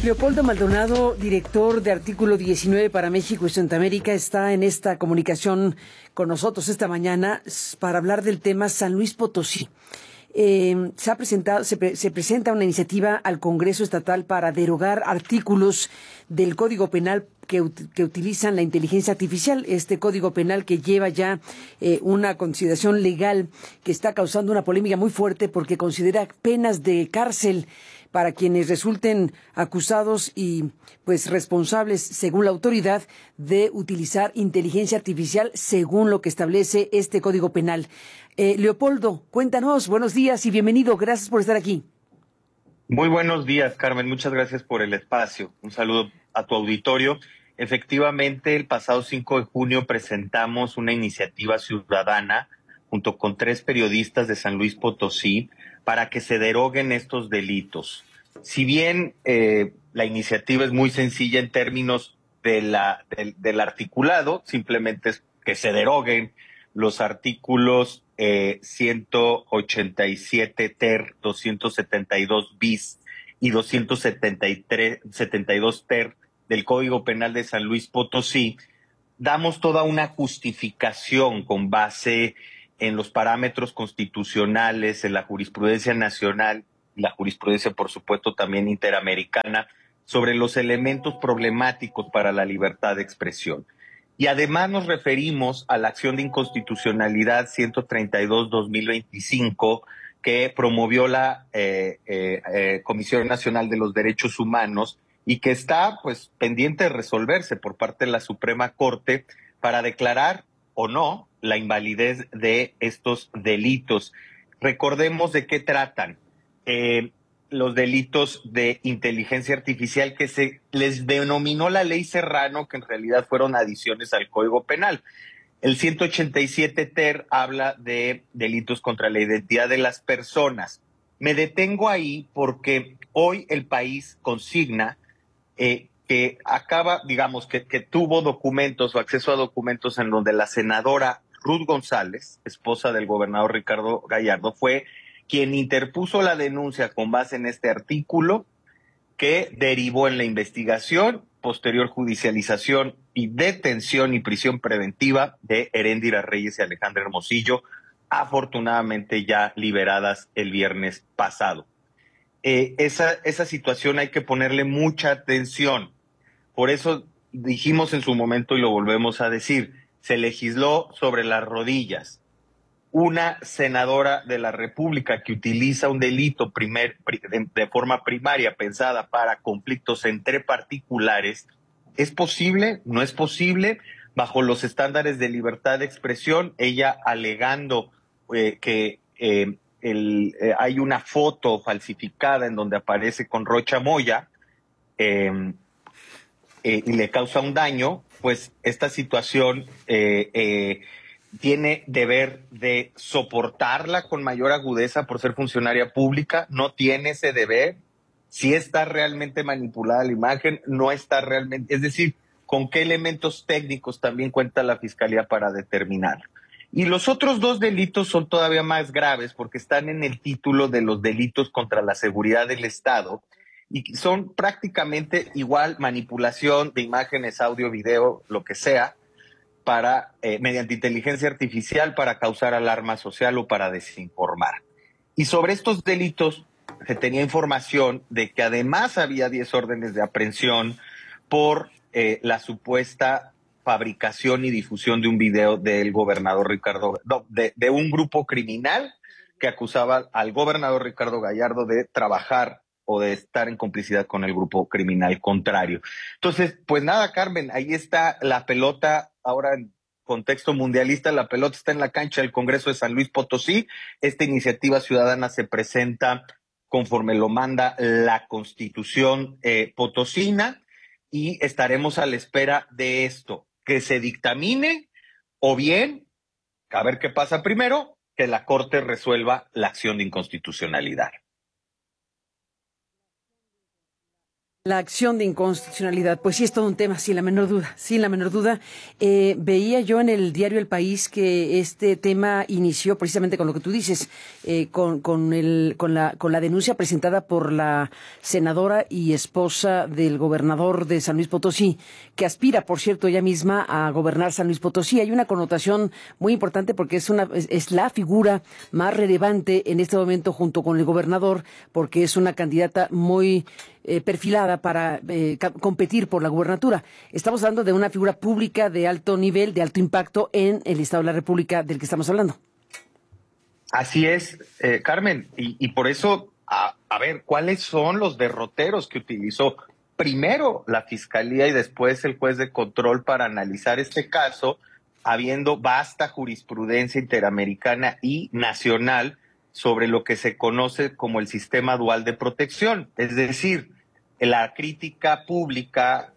Leopoldo Maldonado, director de Artículo 19 para México y Centroamérica, está en esta comunicación con nosotros esta mañana para hablar del tema San Luis Potosí. Se presenta una iniciativa al Congreso Estatal para derogar artículos del Código Penal que utilizan la inteligencia artificial, este Código Penal que lleva ya una consideración legal que está causando una polémica muy fuerte porque considera penas de cárcel para quienes resulten acusados y pues responsables, según la autoridad, de utilizar inteligencia artificial según lo que establece este Código Penal. Leopoldo, cuéntanos, buenos días y bienvenido, gracias por estar aquí. Muy buenos días, Carmen, muchas gracias por el espacio. Un saludo a tu auditorio. Efectivamente, el pasado 5 de junio presentamos una iniciativa ciudadana junto con 3 periodistas de San Luis Potosí para que se deroguen estos delitos. Si bien la iniciativa es muy sencilla en términos del articulado, simplemente es que se deroguen los artículos 187 ter, 272 bis y 272 ter del Código Penal de San Luis Potosí. Damos toda una justificación con base en los parámetros constitucionales, en la jurisprudencia nacional, la jurisprudencia, por supuesto, también interamericana, sobre los elementos problemáticos para la libertad de expresión. Y además nos referimos a la acción de inconstitucionalidad 132-2025 que promovió la Comisión Nacional de los Derechos Humanos y que está pues pendiente de resolverse por parte de la Suprema Corte para declarar o no la invalidez de estos delitos. Recordemos de qué tratan. Los delitos de inteligencia artificial que se les denominó la ley Serrano, que en realidad fueron adiciones al Código Penal. El 187 ter habla de delitos contra la identidad de las personas. Me detengo ahí porque hoy el país consigna que acaba, digamos, que tuvo documentos o acceso a documentos en donde la senadora Ruth González, esposa del gobernador Ricardo Gallardo, fue quien interpuso la denuncia con base en este artículo que derivó en la investigación, posterior judicialización y detención y prisión preventiva de Heréndira Reyes y Alejandra Hermosillo, afortunadamente ya liberadas el viernes pasado. Esa situación hay que ponerle mucha atención. Por eso dijimos en su momento y lo volvemos a decir, se legisló sobre las rodillas. Una senadora de la República que utiliza un delito de forma primaria pensada para conflictos entre particulares, ¿es posible? ¿No es posible? Bajo los estándares de libertad de expresión, ella alegando que hay una foto falsificada en donde aparece con Rocha Moya y le causa un daño, pues esta situación tiene deber de soportarla con mayor agudeza por ser funcionaria pública, no tiene ese deber, si está realmente manipulada la imagen, no está realmente, es decir, con qué elementos técnicos también cuenta la Fiscalía para determinar. Y los otros 2 delitos son todavía más graves porque están en el título de los delitos contra la seguridad del Estado y son prácticamente igual manipulación de imágenes, audio, video, lo que sea, para mediante inteligencia artificial para causar alarma social o para desinformar. Y sobre estos delitos se tenía información de que además había 10 órdenes de aprehensión por la supuesta fabricación y difusión de un video del gobernador de un grupo criminal que acusaba al gobernador Ricardo Gallardo de trabajar o de estar en complicidad con el grupo criminal contrario. Entonces, pues nada, Carmen, ahí está la pelota. Ahora en contexto mundialista, la pelota está en la cancha del Congreso de San Luis Potosí. Esta iniciativa ciudadana se presenta conforme lo manda la Constitución potosina y estaremos a la espera de esto, que se dictamine o bien, a ver qué pasa primero, que la Corte resuelva la acción de inconstitucionalidad. La acción de inconstitucionalidad, pues sí es todo un tema, sin la menor duda, sin la menor duda. Veía yo en el diario El País que este tema inició precisamente con lo que tú dices, con la denuncia presentada por la senadora y esposa del gobernador de San Luis Potosí, que aspira, por cierto, ella misma a gobernar San Luis Potosí. Hay una connotación muy importante porque es la figura más relevante en este momento junto con el gobernador, porque es una candidata muy perfilada para competir por la gubernatura. Estamos hablando de una figura pública de alto nivel, de alto impacto en el Estado de la República del que estamos hablando. Así es, Carmen, y por eso, a ver, ¿cuáles son los derroteros que utilizó primero la Fiscalía y después el juez de control para analizar este caso, habiendo vasta jurisprudencia interamericana y nacional sobre lo que se conoce como el sistema dual de protección? Es decir, la crítica pública,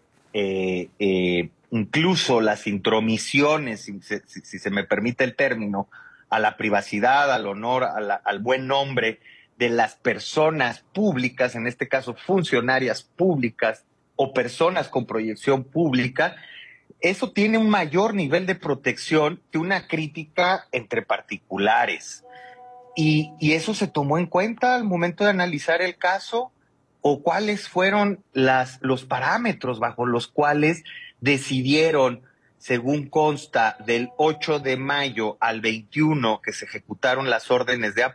incluso las intromisiones, si se me permite el término, a la privacidad, al honor, al buen nombre de las personas públicas, en este caso funcionarias públicas o personas con proyección pública, eso tiene un mayor nivel de protección que una crítica entre particulares. Y eso se tomó en cuenta al momento de analizar el caso, o cuáles fueron los parámetros bajo los cuales decidieron, según consta, del 8 de mayo al 21 que se ejecutaron las órdenes de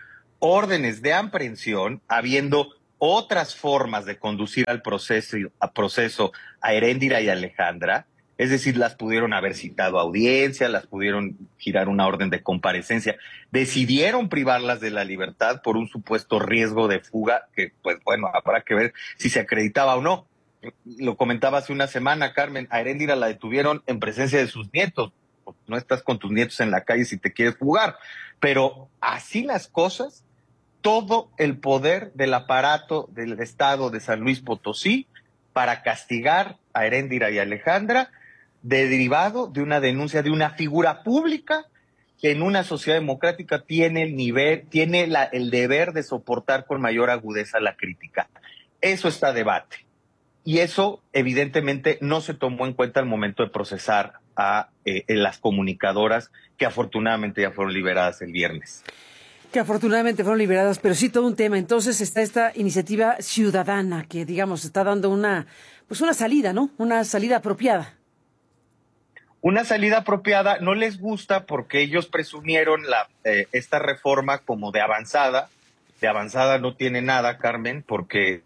aprehensión, habiendo otras formas de conducir al proceso a Heréndira y Alejandra. Es decir, las pudieron haber citado a audiencia, las pudieron girar una orden de comparecencia. Decidieron privarlas de la libertad por un supuesto riesgo de fuga, que, pues bueno, habrá que ver si se acreditaba o no. Lo comentaba hace una semana, Carmen, a Heréndira la detuvieron en presencia de sus nietos. No estás con tus nietos en la calle si te quieres fugar. Pero así las cosas, todo el poder del aparato del Estado de San Luis Potosí para castigar a Heréndira y Alejandra, derivado de una denuncia de una figura pública que en una sociedad democrática tiene el deber de soportar con mayor agudeza la crítica. Eso está a debate. Y eso evidentemente no se tomó en cuenta al momento de procesar a las comunicadoras que afortunadamente ya fueron liberadas el viernes. Que afortunadamente fueron liberadas, pero sí todo un tema. Entonces está esta iniciativa ciudadana que, digamos, está dando una salida, ¿no? Una salida apropiada. Una salida apropiada. No les gusta porque ellos presumieron esta reforma como de avanzada. De avanzada no tiene nada, Carmen, porque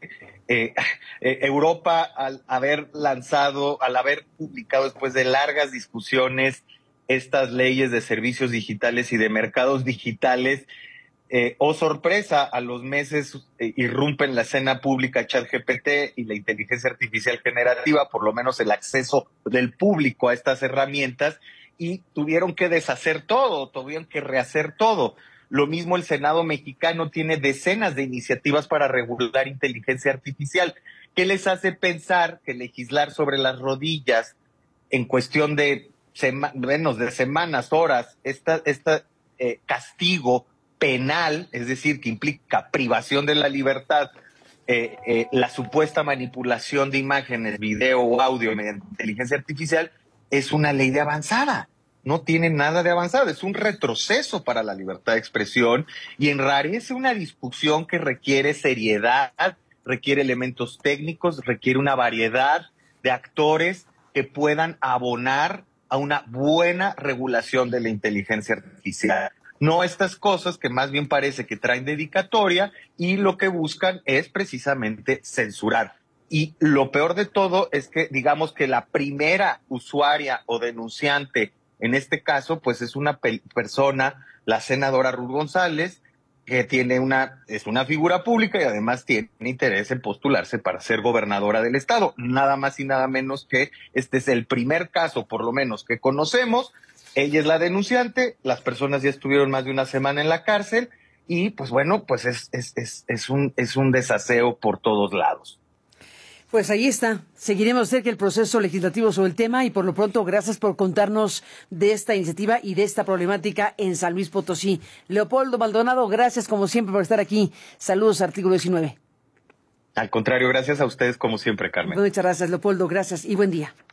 Europa, al haber publicado después de largas discusiones estas leyes de servicios digitales y de mercados digitales, sorpresa, a los meses irrumpe en la escena pública ChatGPT y la inteligencia artificial generativa, por lo menos el acceso del público a estas herramientas, y tuvieron que deshacer todo, tuvieron que rehacer todo. Lo mismo el Senado mexicano tiene decenas de iniciativas para regular inteligencia artificial. ¿Qué les hace pensar que legislar sobre las rodillas en cuestión de menos de semanas, horas, castigo penal, es decir, que implica privación de la libertad, la supuesta manipulación de imágenes, video o audio mediante inteligencia artificial, es una ley de avanzada? No tiene nada de avanzado, es un retroceso para la libertad de expresión y enrarece una discusión que requiere seriedad, requiere elementos técnicos, requiere una variedad de actores que puedan abonar a una buena regulación de la inteligencia artificial. No estas cosas que más bien parece que traen dedicatoria y lo que buscan es precisamente censurar. Y lo peor de todo es que, digamos que la primera usuaria o denunciante en este caso, pues es una persona, la senadora Ruth González, que es una figura pública y además tiene interés en postularse para ser gobernadora del estado. Nada más y nada menos que este es el primer caso, por lo menos, que conocemos. Ella es la denunciante, las personas ya estuvieron más de una semana en la cárcel y pues bueno, pues es un desaseo por todos lados. Pues ahí está. Seguiremos cerca el proceso legislativo sobre el tema y por lo pronto gracias por contarnos de esta iniciativa y de esta problemática en San Luis Potosí. Leopoldo Maldonado, gracias como siempre por estar aquí. Saludos, Artículo 19. Al contrario, gracias a ustedes como siempre, Carmen. Muchas gracias, Leopoldo. Gracias y buen día.